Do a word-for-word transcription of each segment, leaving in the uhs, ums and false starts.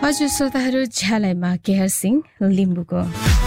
हजुर श्रोताहरू, झ्यालैमा केहर सिंह लिम्बुको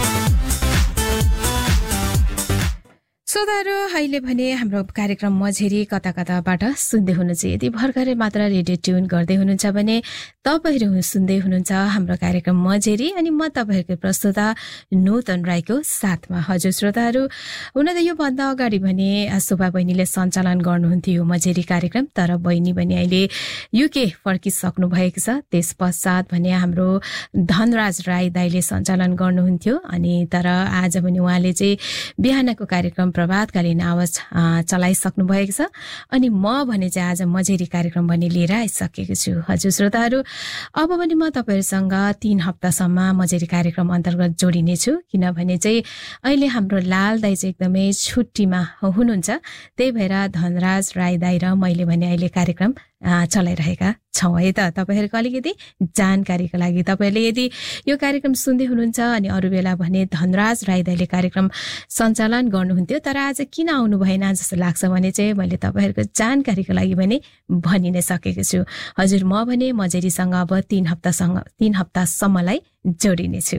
श्रोताहरू, अहिले भने हाम्रो कार्यक्रम मझेरी कता कताबाट सुन्दै हुनुहुन्छ। यदि भर्खरै मात्र रेडियो ट्युन गर्दै हुनुहुन्छ भने तपाईँहरू सुन्दै हुनुहुन्छ हाम्रो कार्यक्रम मझेरी, अनि म तपाईँहरूको प्रस्तुता नूतन राईको साथमा। हजुर श्रोताहरू, हुन त योभन्दा अगाडि भने शोभा बहिनीले सञ्चालन गर्नुहुन्थ्यो मझेरी कार्यक्रम, तर बहिनी भने अहिले युके फर्किसक्नु भएको छ। त्यस पश्चात भने हाम्रो धनराज राई दाईले सञ्चालन गर्नुहुन्थ्यो, अनि तर आज भने उहाँले चाहिँ बिहानको कार्यक्रम प्रभातकालीन आवाज चलाइसक्नु भएको छ, अनि म भने चाहिँ आज मझेरी कार्यक्रम भने लिएर आइसकेको छु। हजुर श्रोताहरू, अब भने म तपाईँहरूसँग तीन हप्तासम्म मझेरी कार्यक्रम अन्तर्गत जोडिनेछु, किनभने चाहिँ अहिले हाम्रो लाल दाई चाहिँ एकदमै छुट्टीमा हुनुहुन्छ। त्यही भएर धनराज राई दाई र मैले भने अहिले कार्यक्रम चलाइरहेका छौँ है त। तपाईँहरूको अलिकति जानकारीको लागि, तपाईँहरूले यदि यो कार्यक्रम सुन्दै हुनुहुन्छ अनि अरू बेला भने धनराज राई दाईले कार्यक्रम सञ्चालन गर्नुहुन्थ्यो, तर आज किन आउनु भएन जस्तो लाग्छ भने चाहिँ मैले तपाईँहरूको जानकारीको लागि भने भनि नै सकेको छु। हजुर, म भने मझेरीसँग अब तीन हप्तासँग तीन हप्तासम्मलाई जोडिनेछु।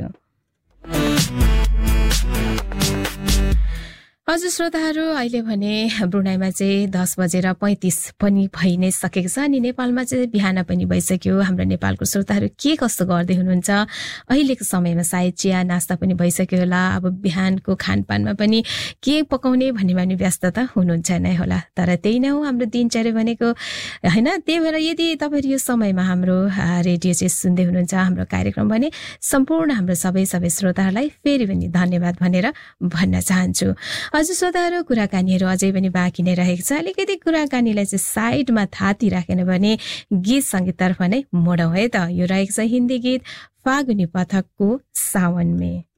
हजुर श्रोताहरू, अहिले भने ब्रुनाईमा चाहिँ दस बजेर पैँतिस पनि भइ नै सकेको छ, अनि नेपालमा चाहिँ बिहान पनि भइसक्यो। हाम्रो नेपालको श्रोताहरू के कस्तो गर्दै हुनुहुन्छ अहिलेको समयमा? सायद चिया नास्ता पनि भइसक्यो होला, अब बिहानको खानपानमा पनि के पकाउने भन्ने पनि व्यस्तता हुनुहुन्छ नै होला। तर त्यही नै हो हाम्रो दिनचर्या भनेको, होइन? त्यही भएर यदि तपाईँहरू यो समयमा हाम्रो रेडियो चाहिँ सुन्दै हुनुहुन्छ, हाम्रो कार्यक्रम भने सम्पूर्ण हाम्रो सबै सबै श्रोताहरूलाई फेरि पनि धन्यवाद भनेर भन्न चाहन्छु। हजुर श्रोताहरू, कुराकानीहरू अझै पनि बाँकी नै रहेको छ। अलिकति कुराकानीलाई चाहिँ साइडमा थाती राखेन भने गीत सङ्गीततर्फ नै मोडौँ है त। यो रहेको छ हिन्दी गीत फागुनी पथकको सावन में।